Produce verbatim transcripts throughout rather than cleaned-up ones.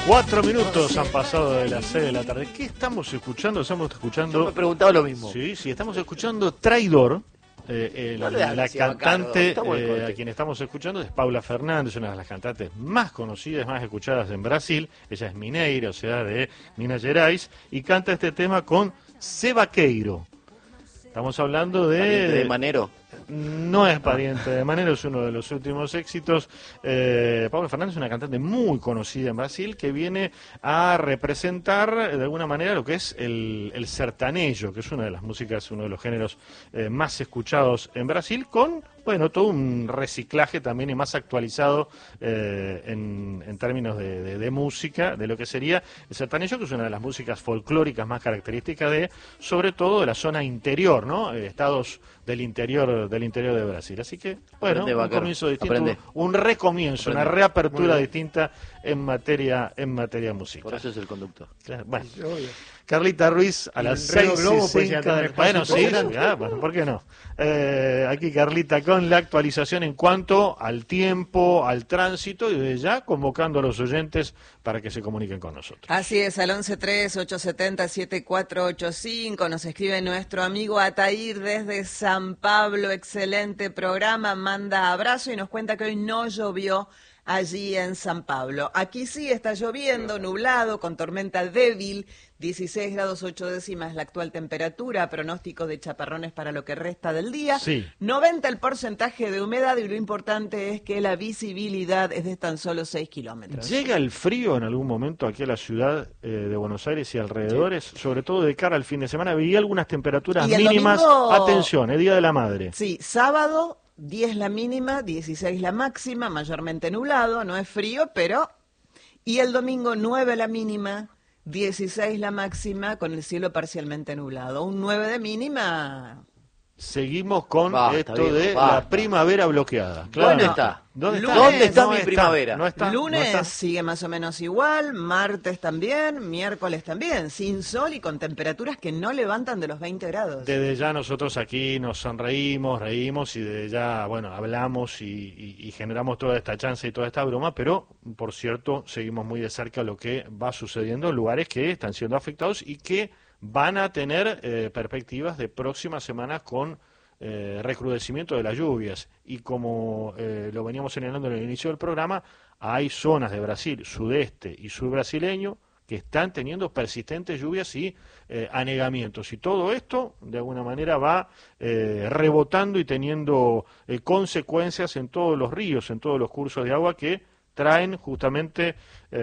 Cuatro minutos han pasado de las seis de la tarde. ¿Qué estamos escuchando? Estamos escuchando... Yo me he preguntado lo mismo. Sí, sí, estamos escuchando Traidor. Eh, el, no la cantante eh, a quien estamos escuchando es Paula Fernandes, una de las cantantes más conocidas, más escuchadas en Brasil. Ella es mineira, o sea, de Minas Gerais, y canta este tema con Seba Queiro. Estamos hablando de... ¿Pariente de Manero? No es pariente de Manero, es uno de los últimos éxitos. Eh, Paula Fernández es una cantante muy conocida en Brasil que viene a representar de alguna manera lo que es el, el sertanejo, que es una de las músicas, uno de los géneros eh, más escuchados en Brasil, con, bueno, todo un reciclaje también y más actualizado eh, en, en términos de, de, de música, de lo que sería el sertanejo, que es una de las músicas folclóricas más características de, sobre todo, de la zona interior, ¿no? Eh, estados del interior del interior de Brasil. Así que, bueno, Aprende, un vaquero. comienzo distinto, Aprende. un recomienzo, Aprende. una reapertura distinta en materia en materia musical. Por eso es el conducto. Claro, bueno, Carlita Ruiz a las seis y cinco. Bueno, sí, ya, bueno, ¿por qué no? Eh, aquí Carlita con la actualización en cuanto al tiempo, al tránsito y desde ya convocando a los oyentes para que se comuniquen con nosotros. Así es, al once tres, ocho siete cero, siete cuatro ocho cinco nos escribe nuestro amigo Atair desde San Pablo, excelente programa, manda abrazo y nos cuenta que hoy no llovió allí en San Pablo. Aquí sí está lloviendo, nublado, con tormenta débil, dieciséis grados ocho décimas la actual temperatura, pronóstico de chaparrones para lo que resta del día. Sí. noventa el porcentaje de humedad y lo importante es que la visibilidad es de tan solo seis kilómetros. ¿Llega el frío en algún momento aquí a la ciudad eh, de Buenos Aires y alrededores? Sí. Sobre todo de cara al fin de semana. Veía algunas temperaturas mínimas. Domingo... Atención, el Día de la Madre. Sí, sábado... diez la mínima, dieciséis la máxima, mayormente nublado, no es frío, pero... Y el domingo nueve la mínima, dieciséis la máxima, con el cielo parcialmente nublado. Un nueve de mínima... Seguimos con basta, esto viejo, de basta. la primavera bloqueada. Claro. ¿Dónde está? ¿Dónde está? Lunes, ¿Dónde está no mi está, primavera? No está, Lunes no está. sigue más o menos igual, martes también, miércoles también, sin sol y con temperaturas que no levantan de los veinte grados. Desde ya nosotros aquí nos sonreímos, reímos y desde ya, bueno, hablamos y, y, y generamos toda esta chance y toda esta broma, pero, por cierto, seguimos muy de cerca lo que va sucediendo en lugares que están siendo afectados y que van a tener eh, perspectivas de próximas semanas con eh, recrudecimiento de las lluvias. Y como eh, lo veníamos señalando en el inicio del programa, hay zonas de Brasil, sudeste y sur brasileño, que están teniendo persistentes lluvias y eh, anegamientos. Y todo esto, de alguna manera, va eh, rebotando y teniendo eh, consecuencias en todos los ríos, en todos los cursos de agua que traen justamente,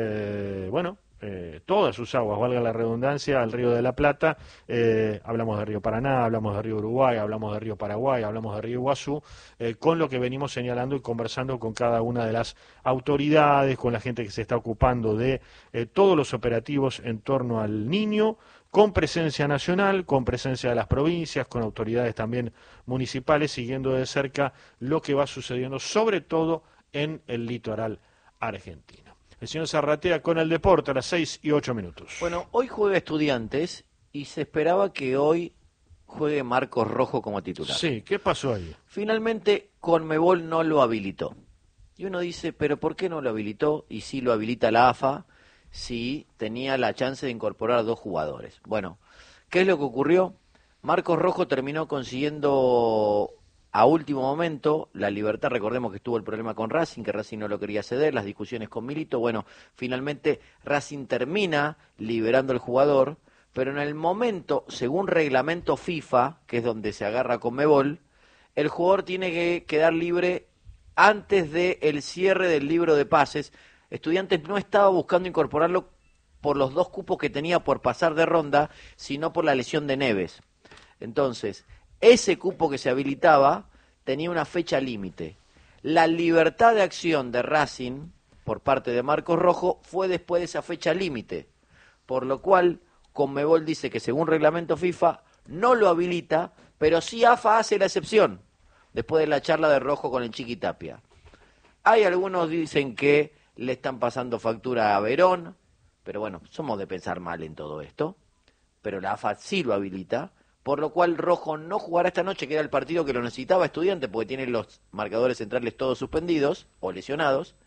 eh, bueno, eh, todas sus aguas, valga la redundancia, al Río de la Plata. Eh, hablamos del Río Paraná, hablamos del Río Uruguay, hablamos del Río Paraguay, hablamos del Río Iguazú, eh, con lo que venimos señalando y conversando con cada una de las autoridades, con la gente que se está ocupando de eh, todos los operativos en torno al niño, con presencia nacional, con presencia de las provincias, con autoridades también municipales, siguiendo de cerca lo que va sucediendo, sobre todo en el litoral argentino. El señor Zarratea con el deporte a las seis y ocho minutos. Bueno, hoy juega Estudiantes y se esperaba que hoy juegue Marcos Rojo como titular. Sí, ¿qué pasó ahí? Finalmente, Conmebol no lo habilitó. Y uno dice, ¿pero por qué no lo habilitó? Y sí lo habilita la A F A, si tenía la chance de incorporar dos jugadores. Bueno, ¿qué es lo que ocurrió? Marcos Rojo terminó consiguiendo a último momento la libertad. Recordemos que estuvo el problema con Racing, que Racing no lo quería ceder, las discusiones con Milito. Bueno, finalmente Racing termina liberando al jugador, pero en el momento, según reglamento FIFA, que es donde se agarra Conmebol, el jugador tiene que quedar libre antes del cierre del libro de pases. Estudiantes no estaba buscando incorporarlo por los dos cupos que tenía por pasar de ronda, sino por la lesión de Neves. Entonces, ese cupo que se habilitaba tenía una fecha límite. La libertad de acción de Racing por parte de Marcos Rojo fue después de esa fecha límite, por lo cual Conmebol dice que según reglamento FIFA no lo habilita, pero sí A F A hace la excepción después de la charla de Rojo con el Chiqui Tapia. Hay algunos dicen que le están pasando factura a Verón, pero bueno, somos de pensar mal en todo esto, pero la A F A sí lo habilita, por lo cual Rojo no jugará esta noche, que era el partido que lo necesitaba Estudiante, porque tiene los marcadores centrales todos suspendidos o lesionados,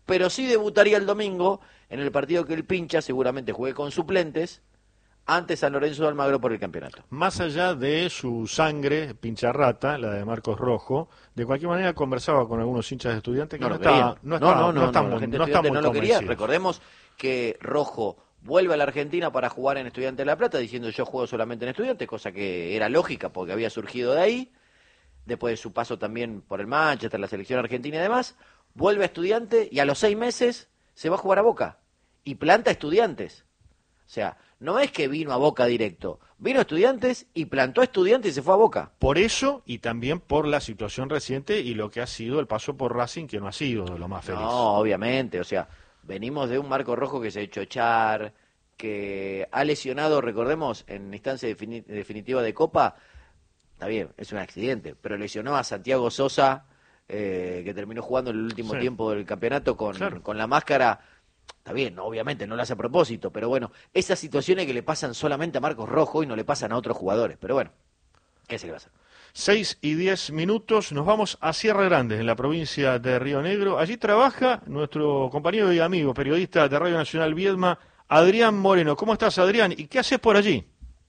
pero sí debutaría el domingo en el partido que él pincha, seguramente juegue con suplentes, ante San Lorenzo de Almagro por el campeonato. Más allá de su sangre pincharrata, la de Marcos Rojo, de cualquier manera conversaba con algunos hinchas de Estudiantes que no, No lo estaban, querían. no, No, estaban- no, no no, están no, la muy, gente de no están Estudiantes muy no lo quería. convencidos. Recordemos que Rojo vuelve a la Argentina para jugar en Estudiantes de La Plata, diciendo yo juego solamente en Estudiantes, cosa que era lógica porque había surgido de ahí, después de su paso también por el Manchester, la selección argentina y demás, vuelve a Estudiantes y a los seis meses se va a jugar a Boca y planta Estudiantes. O sea, no es que vino a Boca directo, vino a Estudiantes y plantó a Estudiantes y se fue a Boca. Por eso y también por la situación reciente y lo que ha sido el paso por Racing, que no ha sido de lo más feliz. No, obviamente, o sea, venimos de un Marco Rojo que se ha hecho echar, que ha lesionado, recordemos, en instancia defini- definitiva de Copa, está bien, es un accidente, pero lesionó a Santiago Sosa, eh, que terminó jugando en el último Sí. tiempo del campeonato con, Claro. con la máscara. Está bien, no, obviamente, no lo hace a propósito, pero bueno, esas situaciones que le pasan solamente a Marcos Rojo y no le pasan a otros jugadores, pero bueno, ¿qué se le va a hacer? Seis y diez minutos, nos vamos a Sierra Grande, en la provincia de Río Negro. Allí trabaja nuestro compañero y amigo, periodista de Radio Nacional Viedma, Adrián Moreno. ¿Cómo estás, Adrián? ¿Y qué haces por allí?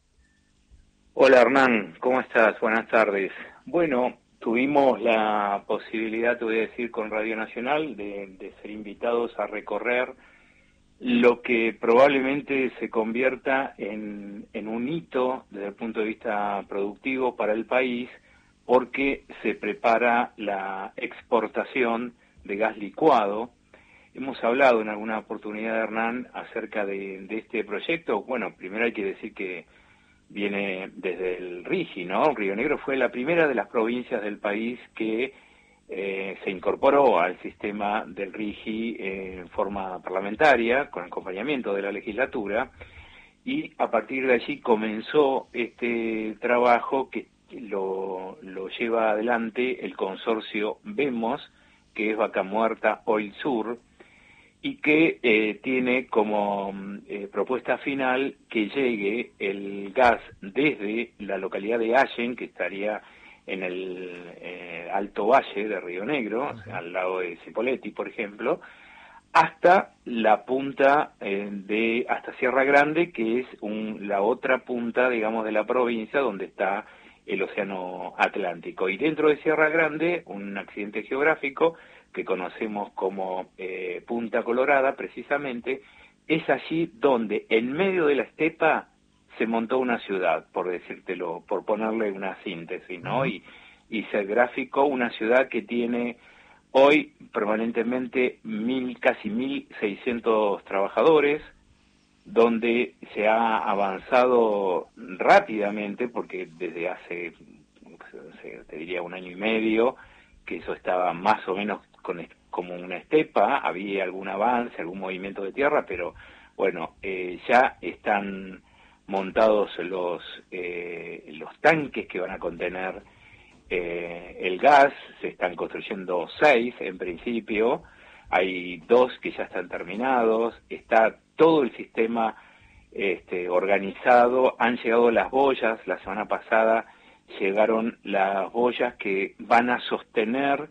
Hola Hernán, ¿cómo estás? Buenas tardes. Bueno, tuvimos la posibilidad, te voy a decir, con Radio Nacional de, de ser invitados a recorrer lo que probablemente se convierta en, en un hito desde el punto de vista productivo para el país, porque se prepara la exportación de gas licuado. Hemos hablado en alguna oportunidad, Hernán, acerca de, de este proyecto. Bueno, primero hay que decir que viene desde el RIGI, ¿no? Río Negro fue la primera de las provincias del país que eh, se incorporó al sistema del RIGI en forma parlamentaria, con acompañamiento de la legislatura, y a partir de allí comenzó este trabajo que lo, lo lleva adelante el consorcio VEMOS, que es Vaca Muerta Oil Sur, y que eh, tiene como eh, propuesta final que llegue el gas desde la localidad de Allen, que estaría en el eh, Alto Valle de Río Negro, o sea, al lado de Cipolletti, por ejemplo, hasta la punta eh, de, hasta Sierra Grande, que es un, la otra punta, digamos, de la provincia donde está el Océano Atlántico. Y dentro de Sierra Grande, un accidente geográfico que conocemos como eh, Punta Colorada, precisamente, es allí donde en medio de la estepa se montó una ciudad, por decírtelo, por ponerle una síntesis, ¿no? Uh-huh. Y, y ser gráfico, una ciudad que tiene hoy permanentemente mil, casi mil seiscientos trabajadores, donde se ha avanzado rápidamente, porque desde hace, te diría, un año y medio, que eso estaba más o menos con, como una estepa, había algún avance, algún movimiento de tierra, pero bueno, eh, ya están montados los eh, los tanques que van a contener eh, el gas, se están construyendo seis en principio, hay dos que ya están terminados, está todo el sistema este, organizado, han llegado las boyas, la semana pasada llegaron las boyas que van a sostener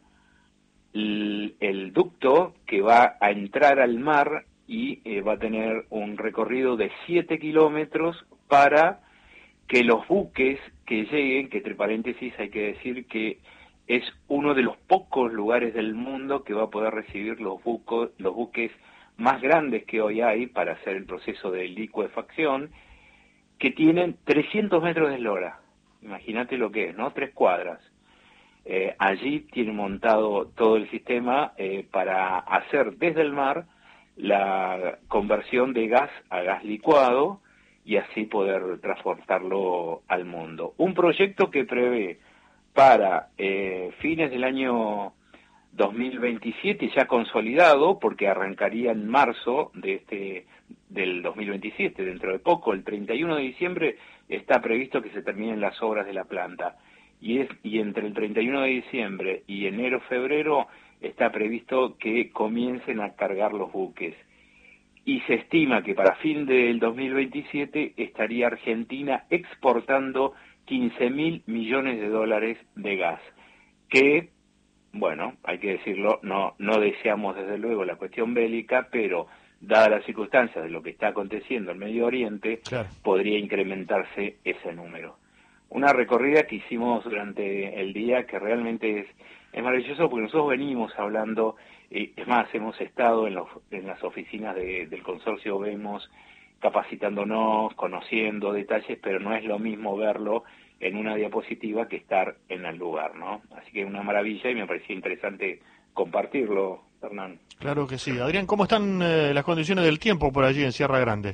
el, el ducto que va a entrar al mar y eh, va a tener un recorrido de siete kilómetros para que los buques que lleguen, que entre paréntesis hay que decir que es uno de los pocos lugares del mundo que va a poder recibir los, buco, los buques más grandes que hoy hay para hacer el proceso de licuefacción, que tienen trescientos metros de eslora. Imagínate lo que es, ¿no? Tres cuadras. Eh, allí tiene montado todo el sistema eh, para hacer desde el mar la conversión de gas a gas licuado y así poder transportarlo al mundo. Un proyecto que prevé para eh, fines del año dos mil veintisiete ya consolidado, porque arrancaría en marzo de este del dos mil veintisiete, dentro de poco, el treinta y uno de diciembre está previsto que se terminen las obras de la planta, y es y entre el treinta y uno de diciembre y enero-febrero está previsto que comiencen a cargar los buques, y se estima que para fin del dos mil veintisiete estaría Argentina exportando quince mil millones de dólares de gas, que bueno, hay que decirlo, no, no deseamos desde luego la cuestión bélica, pero dadas las circunstancias de lo que está aconteciendo en Medio Oriente, claro, podría incrementarse ese número. Una recorrida que hicimos durante el día que realmente es, es maravilloso porque nosotros venimos hablando, eh, es más, hemos estado en, los, en las oficinas de, del consorcio Vemos capacitándonos, conociendo detalles, pero no es lo mismo verlo en una diapositiva que estar en el lugar, ¿no? Así que una maravilla y me parecía interesante compartirlo, Hernán. Claro que sí. Adrián, ¿cómo están eh, las condiciones del tiempo por allí en Sierra Grande?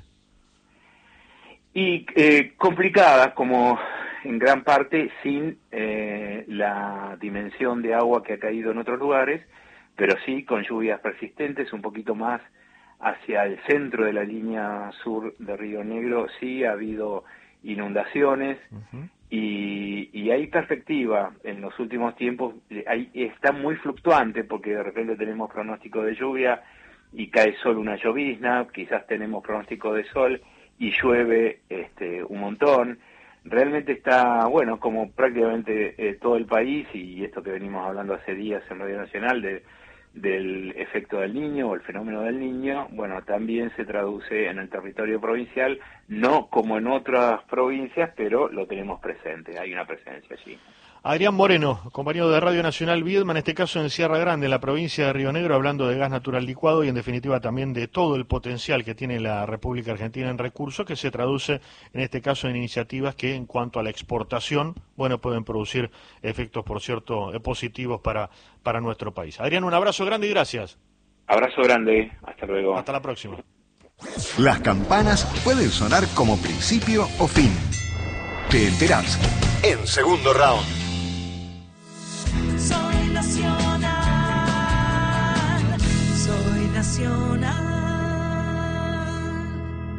Y eh, complicadas, como en gran parte, sin eh, la dimensión de agua que ha caído en otros lugares, pero sí con lluvias persistentes, un poquito más hacia el centro de la línea sur de Río Negro, sí ha habido inundaciones, uh-huh. y, y hay perspectiva en los últimos tiempos, hay, está muy fluctuante porque de repente tenemos pronóstico de lluvia y cae solo una llovizna, quizás tenemos pronóstico de sol y llueve este, un montón. Realmente está, bueno, como prácticamente eh, todo el país, y esto que venimos hablando hace días en Radio Nacional de, del efecto del Niño o el fenómeno del Niño, bueno, también se traduce en el territorio provincial, no como en otras provincias, pero lo tenemos presente, hay una presencia allí. Adrián Moreno, compañero de Radio Nacional Viedma, en este caso en Sierra Grande, en la provincia de Río Negro, hablando de gas natural licuado y en definitiva también de todo el potencial que tiene la República Argentina en recursos, que se traduce en este caso en iniciativas que en cuanto a la exportación, bueno, pueden producir efectos, por cierto, positivos para, para nuestro país. Adrián, un abrazo grande y gracias. Abrazo grande, hasta luego. Hasta la próxima. Las campanas pueden sonar como principio o fin. Te enterás en Segundo Round. Soy nacional, soy nacional.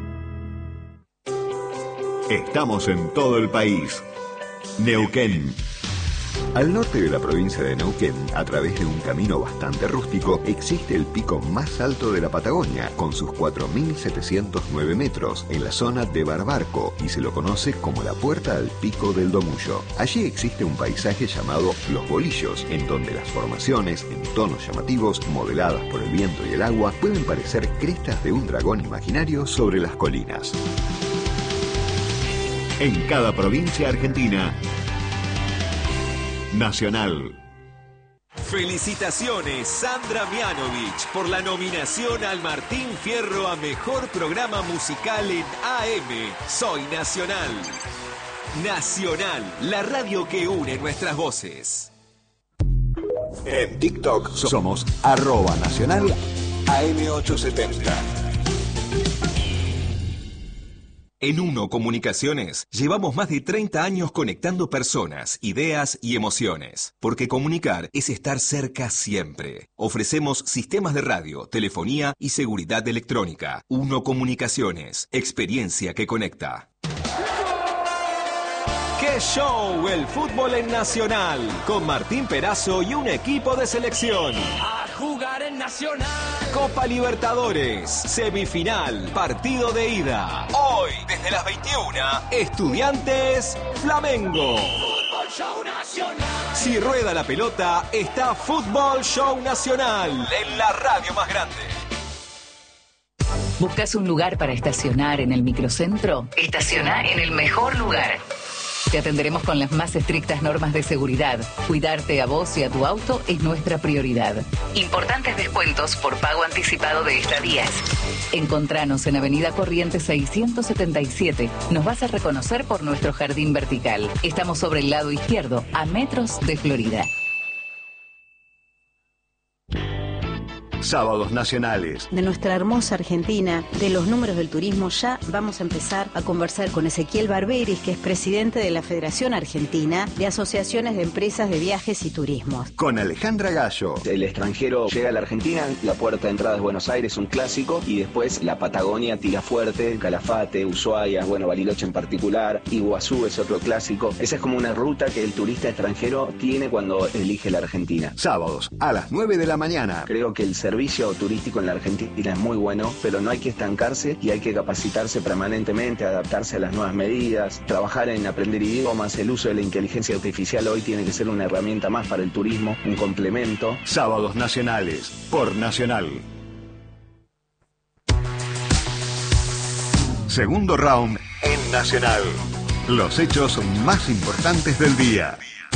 Estamos en todo el país. Neuquén. Al norte de la provincia de Neuquén, a través de un camino bastante rústico, existe el pico más alto de la Patagonia, con sus cuatro mil setecientos nueve metros, en la zona de Barbarco, y se lo conoce como la Puerta al Pico del Domullo. Allí existe un paisaje llamado Los Bolillos, en donde las formaciones, en tonos llamativos, modeladas por el viento y el agua, pueden parecer crestas de un dragón imaginario sobre las colinas. En cada provincia argentina, Nacional. Felicitaciones Sandra Mianovich por la nominación al Martín Fierro a Mejor Programa Musical en A M. Soy Nacional. Nacional, la radio que une nuestras voces. En TikTok somos arroba nacional A M ochocientos setenta. En Uno Comunicaciones llevamos más de treinta años conectando personas, ideas y emociones, porque comunicar es estar cerca siempre. Ofrecemos sistemas de radio, telefonía y seguridad electrónica. Uno Comunicaciones, experiencia que conecta. ¡Qué show! El fútbol en Nacional, con Martín Perazo y un equipo de selección. A jugar en Nacional. Copa Libertadores, semifinal, partido de ida. Hoy, desde las veintiuna, Estudiantes Flamengo. Fútbol Show Nacional. Si rueda la pelota, está Fútbol Show Nacional, en la radio más grande. ¿Buscas un lugar para estacionar en el microcentro? Estaciona en el mejor lugar. Te atenderemos con las más estrictas normas de seguridad. Cuidarte a vos y a tu auto es nuestra prioridad. Importantes descuentos por pago anticipado de estadías. Encontranos en Avenida Corrientes seiscientos setenta y siete. Nos vas a reconocer por nuestro jardín vertical. Estamos sobre el lado izquierdo, a metros de Florida. Sábados nacionales. De nuestra hermosa Argentina, de los números del turismo, ya vamos a empezar a conversar con Ezequiel Barberis, que es presidente de la Federación Argentina de Asociaciones de Empresas de Viajes y Turismos. Con Alejandra Gallo. El extranjero llega a la Argentina, la puerta de entrada es Buenos Aires, un clásico, y después la Patagonia tira fuerte, Calafate, Ushuaia, bueno, Bariloche en particular, Iguazú es otro clásico. Esa es como una ruta que el turista extranjero tiene cuando elige la Argentina. Sábados a las nueve de la mañana. Creo que el servicio turístico en la Argentina es muy bueno, pero no hay que estancarse y hay que capacitarse permanentemente, adaptarse a las nuevas medidas, trabajar en aprender idiomas. El uso de la inteligencia artificial hoy tiene que ser una herramienta más para el turismo, un complemento. Sábados nacionales, por Nacional. Segundo round en Nacional. Los hechos más importantes del día.